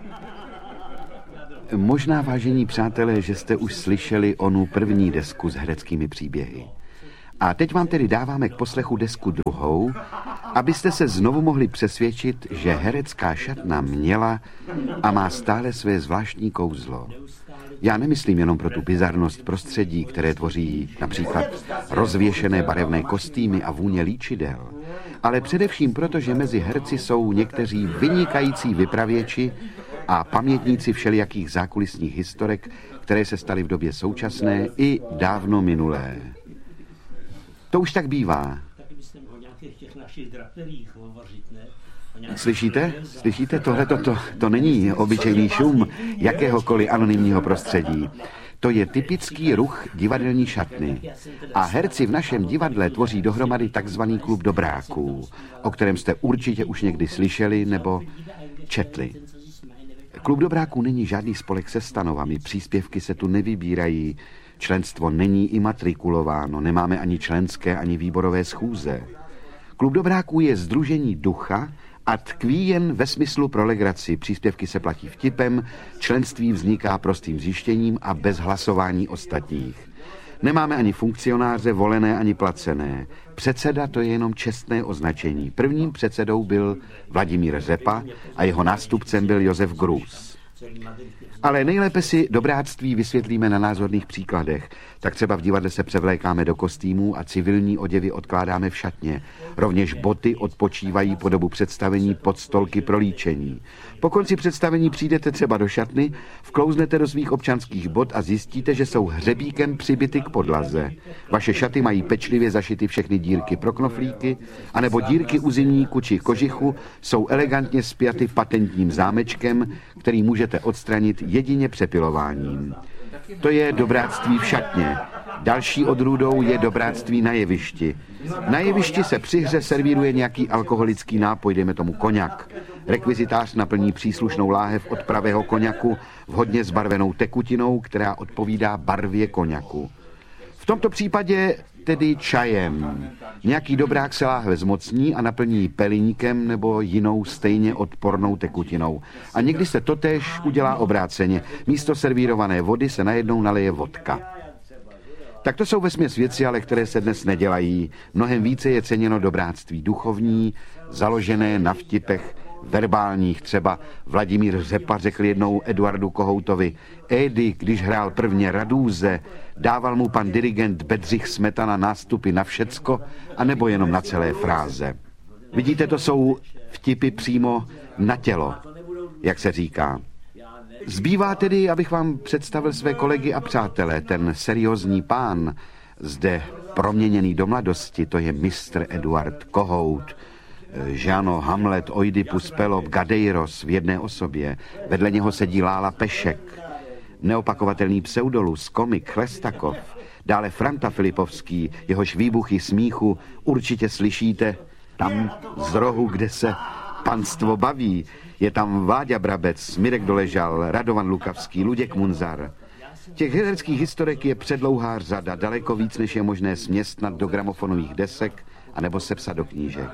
Možná, vážení přátelé, že jste už slyšeli onu první desku s hereckými příběhy. A teď vám tedy dáváme k poslechu desku druhou, abyste se znovu mohli přesvědčit, že herecká šatna měla a má stále své zvláštní kouzlo. Já nemyslím jenom pro tu bizarnost prostředí, které tvoří například rozvěšené barevné kostýmy a vůně líčidel, ale především proto, že mezi herci jsou někteří vynikající vypravěči a pamětníci všelijakých zákulisních historek, které se staly v době současné i dávno minulé. To už tak bývá. Slyšíte? Slyšíte? To není obyčejný šum jakéhokoliv anonymního prostředí. To je typický ruch divadelní šatny. A herci v našem divadle tvoří dohromady takzvaný klub dobráků, o kterém jste určitě už někdy slyšeli nebo četli. Klub dobráků není žádný spolek se stanovami, příspěvky se tu nevybírají, členstvo není imatrikulováno, nemáme ani členské, ani výborové schůze. Klub dobráků je sdružení ducha a tkví jen ve smyslu pro legraci. Příspěvky se platí vtipem, členství vzniká prostým zjištěním a bez hlasování ostatních. Nemáme ani funkcionáře, volené ani placené. Předseda to je jenom čestné označení. Prvním předsedou byl Vladimír Řepa a jeho nástupcem byl Josef Grus. Ale nejlépe si dobráctví vysvětlíme na názorných příkladech. Tak třeba v divadle se převlékáme do kostýmů a civilní oděvy odkládáme v šatně. Rovněž boty odpočívají po dobu představení pod stolky pro líčení. Po konci představení přijdete třeba do šatny, vklouznete do svých občanských bot a zjistíte, že jsou hřebíkem přibity k podlaze. Vaše šaty mají pečlivě zašity všechny dírky pro knoflíky, anebo dírky u zimníku či kožichu jsou elegantně spjaty patentním zámečkem, který můžete odstranit jedině přepilováním. To je dobráctví v šatně. Další odrůdou je dobráctví na jevišti. Na jevišti se při hře servíruje nějaký alkoholický nápoj, dejme tomu koňak. Rekvizitář naplní příslušnou láhev od pravého koňaku vhodně zbarvenou tekutinou, která odpovídá barvě koňaku. V tomto případě tedy čajem. Nějaký dobrák se láhve zmocní a naplní pelíňkem nebo jinou stejně odpornou tekutinou. A někdy se totéž udělá obráceně. Místo servírované vody se najednou naleje vodka. Tak to jsou vesměs věci, ale které se dnes nedělají. Mnohem více je ceněno dobráctví duchovní, založené na vtipech verbálních. Třeba Vladimír Řepa řekl jednou Eduardu Kohoutovi: Edy, když hrál prvně Radúze, dával mu pan dirigent Bedřich Smetana nástupy na všecko, anebo jenom na celé fráze. Vidíte, to jsou vtipy přímo na tělo, jak se říká. Zbývá tedy, abych vám představil své kolegy a přátele. Ten seriózní pán, zde proměněný do mladosti, to je mistr Eduard Kohout. Žano, Hamlet, Oidipus, Pelop, Gadeiros v jedné osobě. Vedle něho sedí Lála Pešek. Neopakovatelný pseudolus, komik Chlestakov. Dále Franta Filipovský, jehož výbuchy smíchu určitě slyšíte tam z rohu, kde se panstvo baví. Je tam Váďa Brabec, Mirek Doležal, Radovan Lukavský, Luděk Munzar. Těch hereckých historek je předlouhá řada, daleko víc, než je možné směstnat do gramofonových desek anebo sepsat do knížek.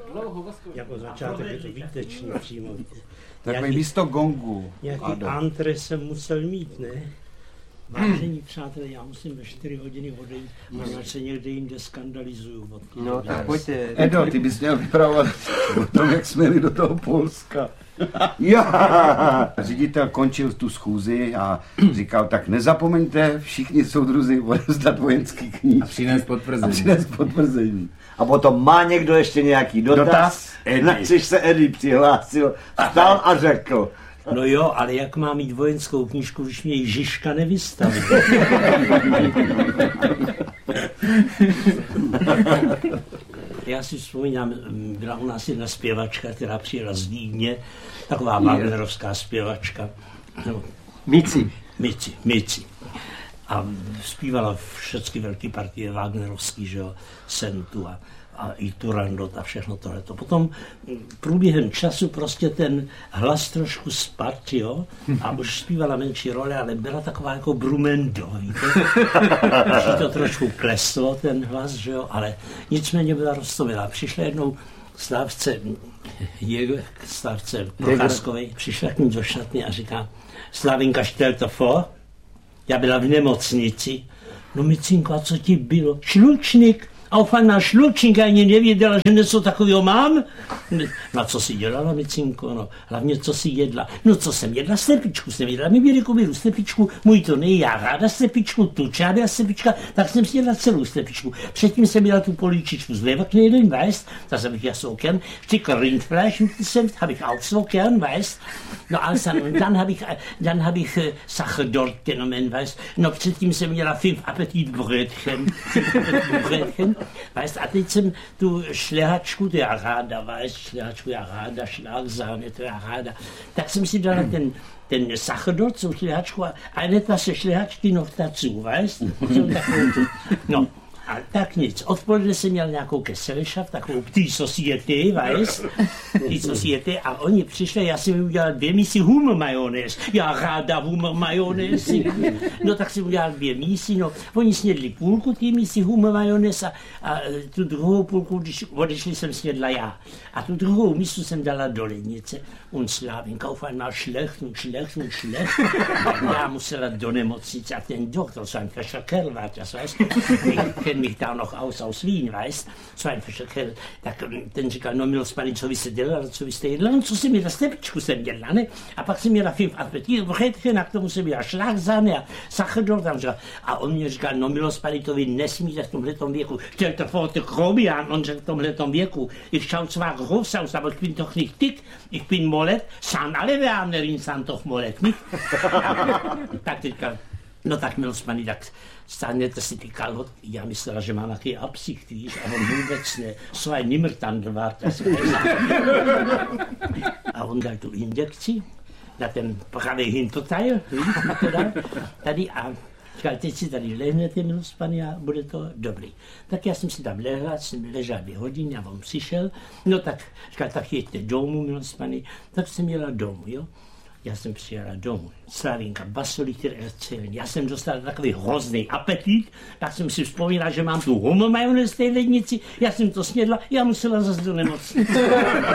Jako začátek je to výtečný přímo. Takové místo gongu. Nějaký antre jsem musel mít, ne? Vážení přátelé, já musím ve 4 hodiny odejít, protože se někde jinde skandalizuju. No tak pojďte. Edo, ty bys měl vypravovat o tom, jak jsme jeli do toho Polska. Ředitel končil tu schůzi a říkal: tak nezapomeňte všichni soudruzi odevzdat vojenský kníž. A přinést potvrzení. A potom má někdo ještě nějaký dotaz? Na což se Edy přihlásil, vstal a řekl: no jo, ale jak má mít vojenskou knížku, když mě ji Žižka nevystaví? Já si vzpomínám, byla u nás jedna zpěvačka, která přijela z Vídně, taková wagnerovská zpěvačka. No, Mici. A zpívala všechny velké partie wagnerovský, že jo, Sentu a i Turandot a všechno tohleto. Potom průběhem času prostě ten hlas trošku spadl, jo, a už zpívala menší role, ale byla taková jako Brumendo, víte. Už to trošku kleslo, ten hlas, že jo, ale nicméně byla roztomilá. Přišla jednou Slávce Procházkovej přišla k ní do šatny a říká: Slavinka, stell to vor? Já byla v nemocnici. No Micinko, a co ti bylo? Šlučník. Auf einmal šlučník, ani nevěděla, že něco takového mám. No a co si dělala, Micinko? No, hlavně co si jedla. No co jsem jedla? Slepičku jsem jedla. Mi Mirku beru slepičku, můj to nej, já ráda slepičku, tu čáda slepička, tak jsem si jedla celou slepičku. Předtím jsem měla tu políčičku z Leberknödeln, weißt, das habe ich ja so gern. Stück Rindfleisch mit Senf habe ich auch so gern, weißt. No ale dann habe ich Sacherdort genommen, weißt. No předtím jsem měla 5 Appetitbrötchen. Weißt, a teď jsem tu šlehačku, to já ráda, weißt, šlehačku já ráda, šlágzáne, to já ráda. Tak jsem si dala ten Sacherdort, so šlehačku a eine Tasse šlehačky noch dazu, weißt. No, a tak nic. Odpoledne jsem měl nějakou Gesellschaft, takovou Petit Société, weißt, Petit Société, a oni přišli, já jsem udělal 2 mísy humor majonez. Já ráda humor majonez. No tak jsem udělal 2 mísy, no. Oni snědli půlku té mísy humor majonez a tu druhou půlku, když odešli, jsem snědla já. A tu druhou mísu jsem dala do lednice. Und Slavinka auf einmal schlecht. Já musela do nemocnice a ten doktor, so ein fescher Kerl war das, weißt, kenn mich da noch aus Wien, weißt, so ein fescher Kerl. Tak ten říkal, no milost paní, co vy jste dělala, co vy jste jedla, no co jsem měla, slepičku jsem dělala, ne? A pak jsem měla 5 Appetitbrötchen, a k tomu jsem měla Schlagsahne a Sacherdort, a on mě říkal, no milost paní, to vy nesmíte v tomhletom věku. Stellt dir vor, der Grobian, on řekl v tomhletom věku. Ich schau zwar groß aus, aber ich bin doch nicht dick, ich bin Molet, sind alle Wärnerin, sind doch Molet, nicht? Tak teďka, no tak milost paní, tak stanete si ty kalhot, já myslela, že mám nějaký absicht, víš, a on vůbec ne, so ein Nimmertandl war das. A on dal tu injekci na ten pravý hinterteil, tady a říkal, teď si tady lehnete, milost paní, a bude to dobrý. Tak já jsem si tam lehla, jsem ležel 2 hodiny a on přišel, no tak říkal, tak jeďte domů, milost paní, tak jsem jela domů, jo. Já jsem přijela domů. Slavinka, basolíter erzählen. Já jsem dostal takový hrozný apetit, tak jsem si vzpomínal, že mám tu humor majonez v té lednici, já jsem to snědla, já musela zase do nemocnice.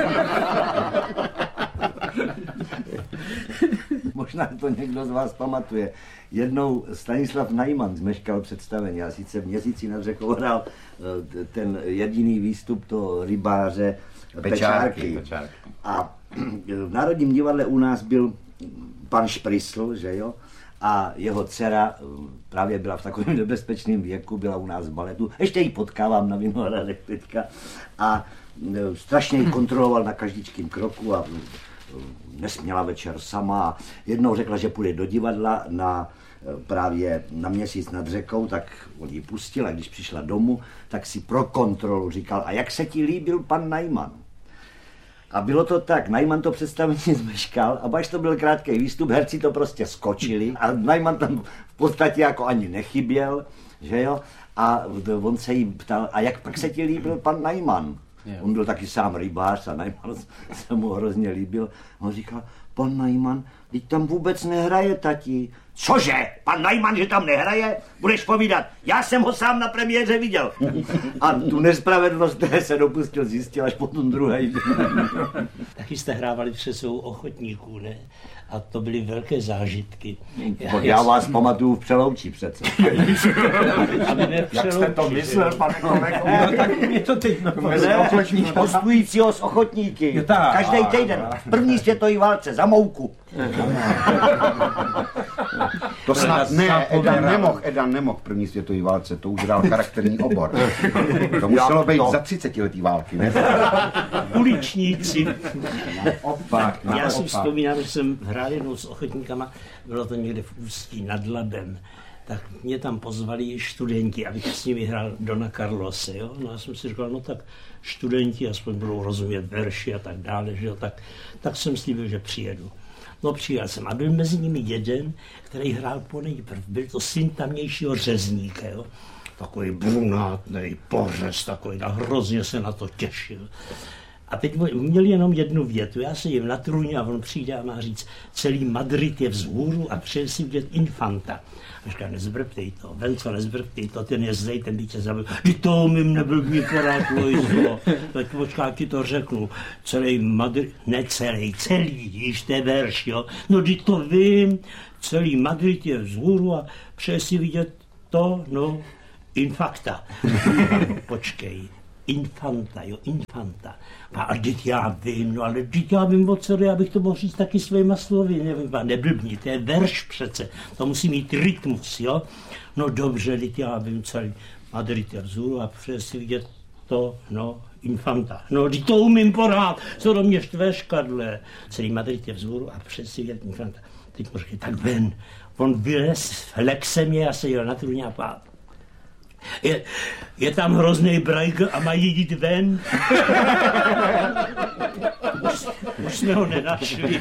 Možná to někdo z vás pamatuje. Jednou Stanislav Najman zmeškal představení, a sice v Měsíci nad řekou hrál ten jediný výstup toho rybáře Pečárky. A v Národním divadle u nás byl pan Šprysl, že jo? A jeho dcera právě byla v takovém nebezpečném věku, byla u nás v baletu. Ještě ji potkávám na Vinohradech teďka. A strašně ji kontroloval na každičkým kroku a nesměla večer sama. Jednou řekla, že půjde do divadla právě na Měsíc nad řekou, tak on ji pustil, a když přišla domů, tak si pro kontrolu říkal, a jak se ti líbil pan Najman? A bylo to tak, Najman to představení zmeškal, a až to byl krátký výstup, herci to prostě skočili a Najman tam v podstatě jako ani nechyběl, že jo? A on se jí ptal, a jak pak se ti líbil pan Najman? On byl taky sám rybář a Najman se mu hrozně líbil. On říkal, pan Najman, teď tam vůbec nehraje, tati. Cože? Pan Najman, že tam nehraje? Budeš povídat, já jsem ho sám na premiéře viděl. A tu nespravedlnost, které se dopustil, zjistil až potom druhý. Taky jste hrávali před svou ochotníků, ne? A to byly velké zážitky. Já vás pamatuju v Přeloučí přece. Jak jste to myslel, pane kolego? No, tak je to teď. Hostujícího z ochotníky. Každý týden. V první světové válce za mouku. To snad ne, Edan nemohl v první světové válce, to už hrál charakterní obor. To muselo být za 30 letý války, ne? Uličníci. Já si vzpomínám, že jsem hrál jednou s ochotníkama, bylo to někde v Ústí nad Labem. Tak mě tam pozvali studenti, abych s nimi hrál Dona Carlose, jo? No já jsem si říkal, no tak studenti aspoň budou rozumět verši a tak dále, že jo? Tak jsem slíbil, že přijedu. No přijel jsem a byl mezi nimi jeden, který hrál ponejprv. Byl to syn tamnějšího řezníka, jo? Takový brunátnej pořez, takový, a hrozně se na to těšil. A teď měli jenom jednu větu, já se jim na trůně a on přijde a má říct, celý Madrid je vzhůru a přeje si vidět infanta. A říká, nezbrbtej to, Venco, nezbrbtej to, ten je zlej, ten by tě zabil. Ty to umím, nebyl mě porád, Lojzo. Tak počká, ti to řeknu. Celý Madrid, ne celý, již to je verš, jo. No, ty to vím, celý Madrid je vzhůru a přeje si vidět to, no, infakta. Počkej. Infanta, jo, infanta. A teď já vím, no ale teď já vím o co, já bych to mohl říct taky svýma slovy, nevím, neblbni, to je verš přece, to musí mít rytmus, jo. No dobře, teď já vím, celý Madrid je vzhůru a přeje si vidět to, no, infanta. No, teď to umím pořád, co do mě štve škadle. Celý Madrid je vzhůru a přeje si vidět infanta. Teď možná tak ven, on vylez, lek se mě a se jel na trůně a pát. Je tam hrozný brajgl a mají jít ven. Už jsme ho nenašli.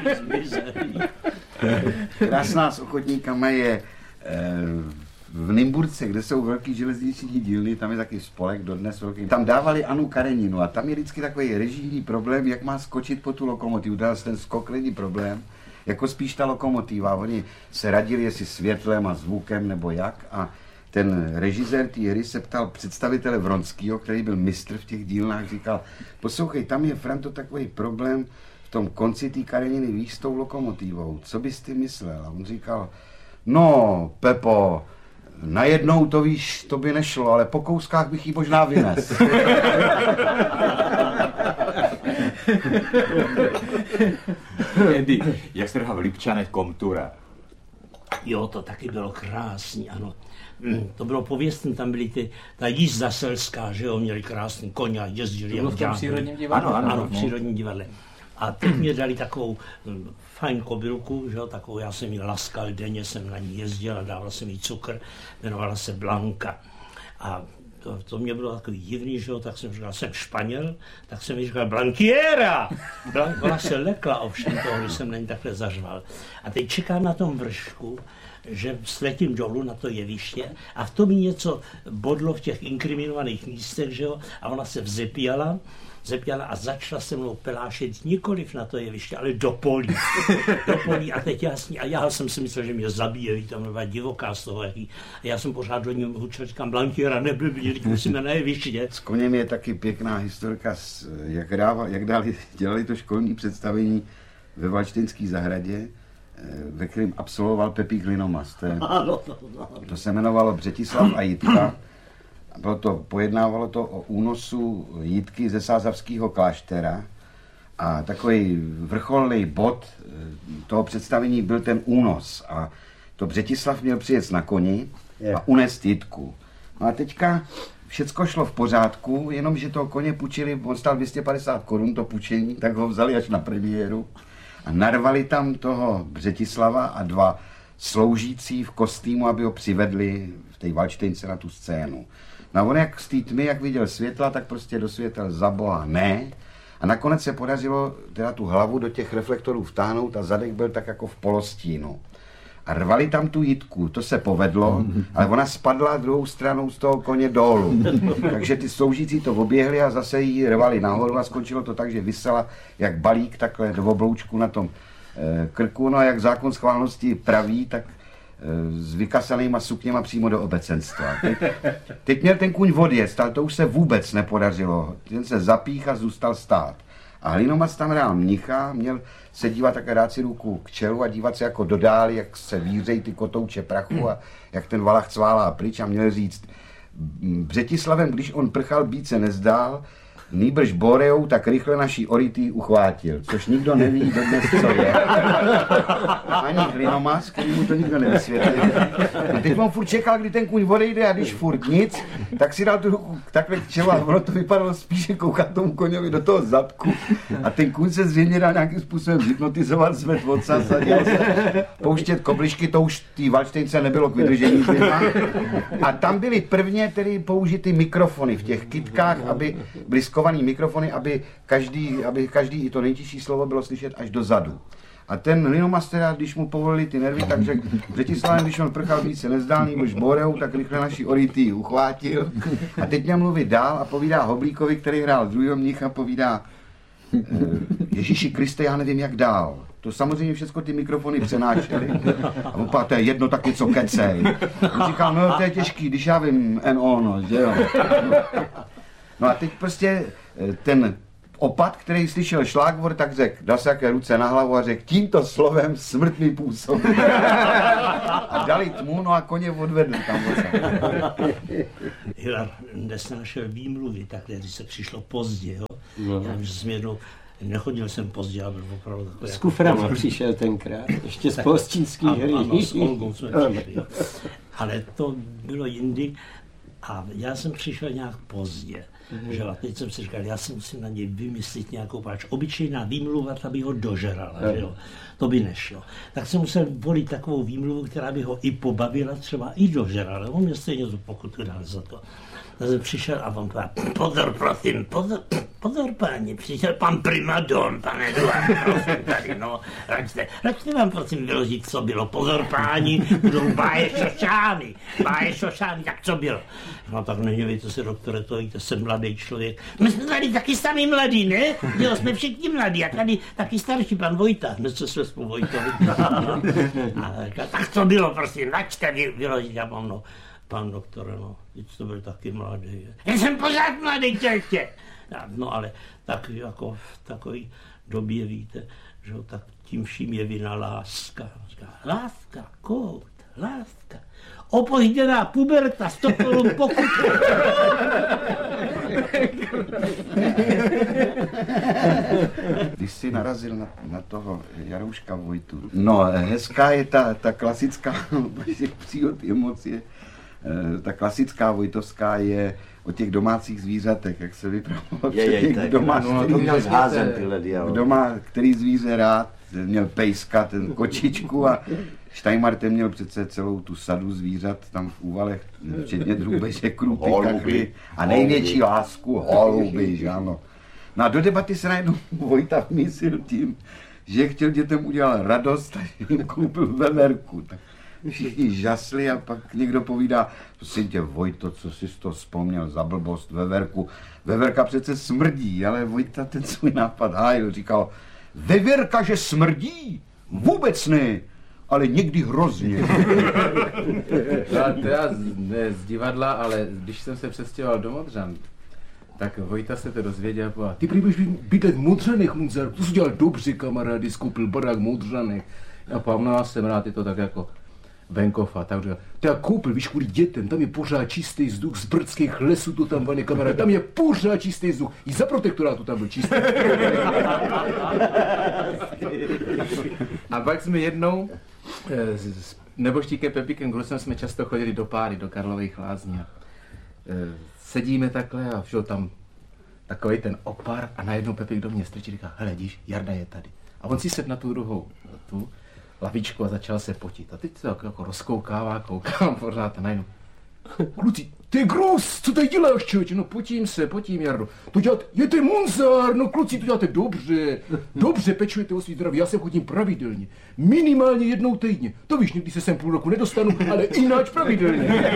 Krásná s ochotníkama je v Nymburce, kde jsou velký železniční dílny, tam je taky spolek dodnes velký. Tam dávali Anu Kareninu a tam je vždycky takový režijní problém, jak má skočit po tu lokomotivu. Ten skok není problém, jako spíš ta lokomotiva. Oni se radili, jestli světlem a zvukem nebo jak, a ten režisér té hry se ptal představitele Vronskýho, který byl mistr v těch dílnách, říkal, poslouchej, tam je, Franto, takový problém v tom konci té Kareniny, víš, s tou lokomotivou, co bys ty myslel? A on říkal, no, Pepo, najednou to víš, to by nešlo, ale po kouskách bych ji možná vynes. Andy, jak se říká v Lipčanech komtura? Jo, to taky bylo krásný, ano. To bylo pověstné, tam byly ta jízda selská, že jo, měli krásný koně a jezdili. To bylo v tom přírodním divadle? Ano, v přírodním divadle. A teď mě dali takovou fajn kobylku, že jo, takovou, já jsem ji laskal, denně jsem na ní jezdil a dával jsem jí cukr, jmenovala se Blanka. A to mě bylo takový divný, že jo, tak jsem říkal, jsem Španěl, tak jsem jí říkal, Blanquiera! Ona se lekla ovšem toho, když jsem na ní takhle zařval. A teď čekám na tom vršku, že sletím dolů na to jeviště a v tom něco bodlo v těch inkriminovaných místech, že jo, a ona se vzepěla a začala se mnou pelášit nikoliv na to jeviště, ale do polí. Do polí a teď jasně, a já jsem si myslel, že mě zabije, víte, tam byla divoká z toho, jaký. A já jsem pořád do ní hučel, říkám, Blanquiera, neblbni, musíme na jeviště. S koněm je taky pěkná historka, jak dělali to školní představení ve Valštejnské zahradě, ve kterém absolvoval Pepík Linomas. To se jmenovalo Břetislav a Jitka. Pojednávalo to o únosu Jitky ze Sázavského kláštera a takový vrcholný bod toho představení byl ten únos. A to Břetislav měl přijet na koni a unést Jitku. No a teďka všecko šlo v pořádku, jenomže toho koně půjčili, on stál 250 korun to půjčení, tak ho vzali až na premiéru a narvali tam toho Břetislava a dva sloužící v kostýmu, aby ho přivedli v té Valštejnce na tu scénu. No a on jak z té tmy, jak viděl světla, tak prostě do světel za boha ne. A nakonec se podařilo teda tu hlavu do těch reflektorů vtáhnout a zadek byl tak jako v polostínu. A rvali tam tu Jitku, to se povedlo, ale ona spadla druhou stranou z toho koně dolů. Takže ty sloužící to oběhli a zase ji rvali nahoru a skončilo to tak, že visela jak balík takhle do obloučku na tom krku. No a jak zákon schválnosti praví, tak s vykasanýma sukněma přímo do obecenstva. Teď měl ten kůň odjet, ale to už se vůbec nepodařilo. Ten se zapích a zůstal stát. A Hlinomac tam hrál mnicha, měl se dívat také, dát si ruku k čelu a dívat se jako do dály, jak se vířejí ty kotouče prachu a jak ten valach cválá pryč a měl říct, Břetislavem, když on prchal, být se nezdál, nýbrž Boreou tak rychle naší Oritý uchvátil, což nikdo neví dodnes, co je. Ani Hlinomac, který mu to nikdo nevysvětlil. A teď on furt čekal, kdy ten kůň odejde a když furt nic, tak si dal tu ruku takhle k čelu a ono to vypadalo spíše koukat tomu koňovi do toho zadku. A ten kůň se zřejmě dal nějakým způsobem hypnotizovat, zvedl ocas a dělal se pouštět koblišky, to už tý Valštejnce nebylo k vydržení zima. A tam byly prvně tedy použity mikrofony v těch kytkách, aby byly skovaný mikrofony, aby každý i to nejtěžší slovo bylo slyšet až dozadu. A ten Hlinomac teda, když mu povolili ty nervy, tak řekl, Břetislavem, když on prchal, víc se nezdál, nýbrž Boreou, tak rychle naší Oritý uchvátil. A teď měl mluvit dál a povídá Hoblíkovi, který hrál druhýho mnicha, povídá, Ježíši Kriste, já nevím, jak dál. To samozřejmě všechno ty mikrofony přenášely. A opa, to je jedno, tak něco kecej. On říkal, no to je těžký, když já vím no, že jo. No a teď prostě ten opat, který slyšel šlágvor, tak řekl, dal se jaké ruce na hlavu a řekl, tímto slovem smrt mi působí. A dali tmu, no a koně odvedl tam. Hilar nesnášel výmluvy, takhle, když se přišlo pozdě, jo. Já už jsem jednou, nechodil jsem pozdě, ale byl opravdu takový... S kuframa přišel tenkrát, ještě z pohostinský hry. Ano, s Olgou jsme přišli, jo. Ale to bylo jindy a já jsem přišel nějak pozdě. Že a teď jsem si říkal, já si musím na něj vymyslet nějakou páč. Obyčejná výmluva, aby ho dožerala, že jo. To by nešlo. Tak jsem musel volit takovou výmluvu, která by ho i pobavila, třeba i dožerala. On mě stejně tu pokutu dal za to. Tak jsem přišel a on povedal, pozor, prosím, pozor, páni, přišel pan primadon, pane Eduard, prosím, tady, no, račte vám, prosím, vyložit, co bylo. Pozor, páni, budou báje šošány, tak co bylo? No tak nedělejte se, doktore, to víte, jsem mladý člověk. My jsme tady taky sami mladí, ne? Jo, jsme všichni mladí, a tady taky starší pan Vojta, hned se jsme spolu Vojtovi. A říkal, tak co bylo, prosím, račte vyložit, já mám, no. Pan doktor, no, teď to byl taky mladý. Já jsem pořád mladý ještě. No ale tak jako v takové době víte, že tak tím vším je vina láska. Láska, kout, láska. Opožděná puberta, 100 korun pokutu. Když jsi narazil na toho Jarouška Vojtu. No, hezká je ta klasická, přijod emocie. Ta klasická vojtovská je o těch domácích zvířatech, jak se vypravoval doma, doma, který zvíře rád, měl pejska, ten kočičku a Steinmar ten měl přece celou tu sadu zvířat tam v Úvalech, včetně drůbeže, krupy, kachly a největší lásku holuby, že ano. No a do debaty se najednou Vojta vmísil tím, že chtěl dětem udělat radost a jim koupil veverku. Tak všichni žasli a pak někdo povídá, prosím tě, Vojto, co jsi to vzpomněl za blbost, veverku. Veverka přece smrdí, ale Vojta ten svůj nápad hájil, říkal, veverka, že smrdí? Vůbec ne, ale někdy hrozně. Teda ne z divadla, ale když jsem se přestěhoval do Modřan, tak Vojta se to dozvěděl a povedal, ty budeš bydlet v Modřanech, Munzar, to jsi dělal dobře, kamarády, skoupil barák v Modřanech. A pamná jsem rád, je to tak jako venkov a tak říkal, ty já koupil, víš, kvůli dětem, tam je pořád čistý vzduch, z brdských lesů to tam vane, kamarád, tam je pořád čistý vzduch, i za protektorátu tam byl čistý. A pak jsme jednou s neboštíkem Pepíkem Grusem jsme často chodili do Páry, do Karlových Lázní. Sedíme takhle a všel tam takovej ten opar a najednou Pepík do mě strčí, říká, hele, díš, Jarda je tady. A on si sedl na tu druhou, tu lavičku a začal se potit. A teď se jako rozkoukává, koukám pořád a najednou. Kluci, ty Grus, co tady děláš, člověče? No potím, Jardo. To děláte, jete Munzar, no kluci, to děláte dobře pečujete o svý zdraví, já sem chodím pravidelně, minimálně jednou týdně. To víš, někdy se sem půl roku nedostanu, ale jináč pravidelně.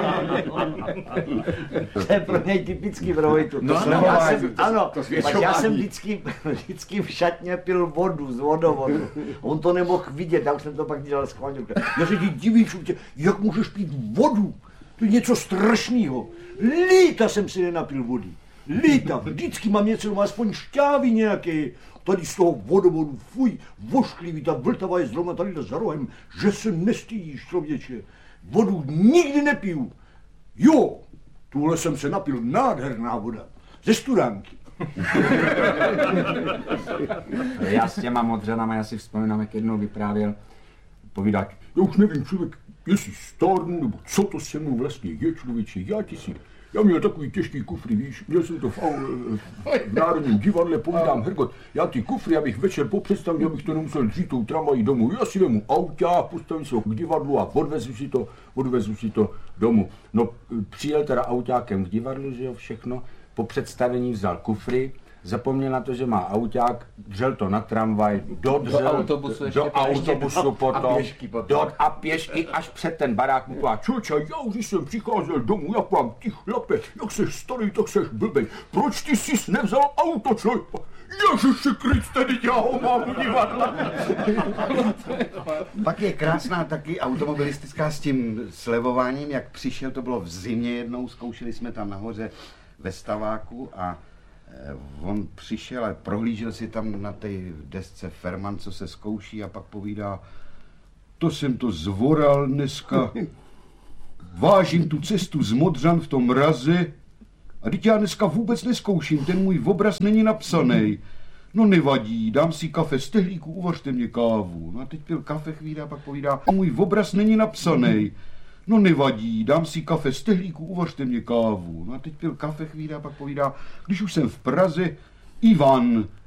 To je pro něj typický pro Vojtu. No, já jsem vždycky v šatně pil vodu z vodovodu. On to nemohl vidět, já už jsem to pak dělal schválně. Já se ti divíš, jak můžeš pít vodu? To je něco strašného. Líta jsem si nenapil vody. Líta. Vždycky mám něco, aspoň šťávy nějaké. Tady z toho vodovodu, fuj, vošklivý, ta vltava je zrovna tady za rohem, že se nestydíš, člověče. Vodu nikdy nepiju. Jo, tuhle jsem se napil, nádherná voda. Ze studánky. Já s těma Modřanama, já si vzpomínám, jak jednou vyprávěl povídač. Já už nevím, člověk, jestli stárnu, nebo co to se mnou vlastně je, člověče, já měl takový těžký kufry, víš, měl jsem to v Národním divadle, povídám, Hergot, já ty kufry, abych večer po představě, abych to nemusel dřít tou tramvají domů, já si vemu auta, postavím se ho k divadlu a odvezu si to domů. No, přijel teda autákem k divadlu, že jo, všechno, po představení vzal kufry, zapomněl na to, že má auták, dřel to na tramvaj, do autobusu potom, a pěšky až před ten barák mu povedal, Čoče, já už jsem přicházel domů, jak vám ty chlape, jak seš starý, tak seš blbej. Proč ty jsi nevzal auto, člověk? Ježiši Kriste, teď já ho mám u divadla. Pak je krásná taky automobilistická s tím slevováním, jak přišel, to bylo v zimě jednou, zkoušeli jsme tam nahoře ve staváku a on přišel a prohlížel si tam na té desce Ferman, co se zkouší a pak povídá, to jsem to zvoral dneska, vážím tu cestu z Modřan v tom mraze a teď já dneska vůbec neskouším, ten můj obraz není napsaný. No nevadí, dám si kafe z tehlíku, uvařte mě kávu. No a teď pil kafe chvíli a pak povídá, můj obraz není napsaný. No nevadí, dám si kafe z tehlíku, uvařte mě kávu. No a teď pil kafe chvíli a pak povídá, když už jsem v Praze, Ivan,